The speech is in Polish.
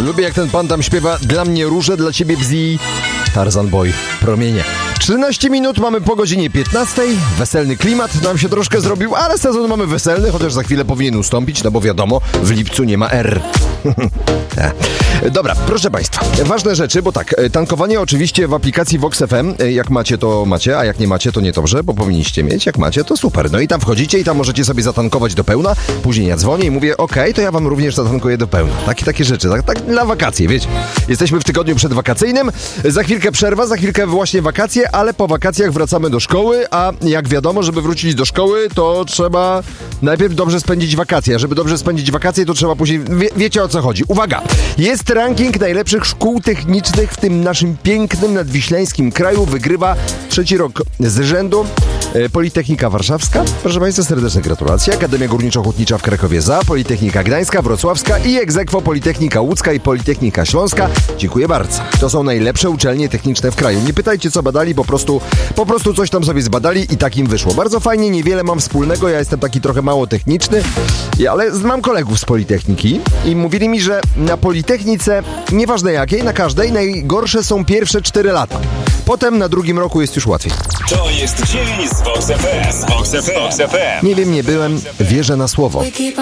Lubię, jak ten pan tam śpiewa: dla mnie róże, dla ciebie bzi. Tarzan Boy, promienie. 13 minut, mamy po godzinie 15. Weselny klimat nam się troszkę zrobił, ale sezon mamy weselny, chociaż za chwilę powinien ustąpić, no bo wiadomo, w lipcu nie ma R. Dobra, proszę państwa, ważne rzeczy, bo tak, tankowanie oczywiście w aplikacji Vox FM, jak macie, to macie, a jak nie macie, to nie dobrze, bo powinniście mieć, jak macie, to super. No i tam wchodzicie i tam możecie sobie zatankować do pełna, później ja dzwonię i mówię: okej, to ja wam również zatankuję do pełna. Takie rzeczy, tak dla wakacje, wiecie. Jesteśmy w tygodniu przedwakacyjnym, za chwilkę przerwa, za chwilkę właśnie wakacje, ale po wakacjach wracamy do szkoły, a jak wiadomo, żeby wrócić do szkoły, to trzeba najpierw dobrze spędzić wakacje, a żeby dobrze spędzić wakacje, to trzeba później, wiecie o co chodzi. Uwaga, jest ranking najlepszych szkół technicznych w tym naszym pięknym, nadwiślańskim kraju. Wygrywa 3. rok z rzędu Politechnika Warszawska. Proszę państwa, serdeczne gratulacje. Akademia Górniczo-Hutnicza w Krakowie za, Politechnika Gdańska, Wrocławska i ex aequo Politechnika Łódzka i Politechnika Śląska. Dziękuję bardzo. To są najlepsze uczelnie techniczne w kraju. Nie pytajcie, co badali, po prostu coś tam sobie zbadali i tak im wyszło. Bardzo fajnie, niewiele mam wspólnego, ja jestem taki trochę mało techniczny, ale mam kolegów z Politechniki i mówili mi, że na Politechnice, nieważne jakiej, na każdej, najgorsze są pierwsze 4 lata. Potem na 2. roku jest już łatwiej. To jest dzień z Vox FM. Nie wiem, nie byłem, wierzę na słowo.